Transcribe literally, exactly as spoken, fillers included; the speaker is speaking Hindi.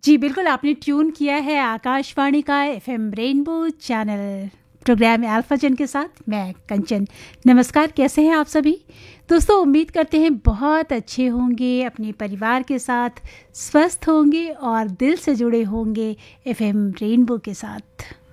जी बिल्कुल, आपने ट्यून किया है आकाशवाणी का एफएम रेनबो चैनल। प्रोग्राम अल्फाजन के साथ मैं कंचन। नमस्कार, कैसे हैं आप सभी दोस्तों? उम्मीद करते हैं बहुत अच्छे होंगे, अपने परिवार के साथ स्वस्थ होंगे और दिल से जुड़े होंगे एफएम रेनबो के साथ।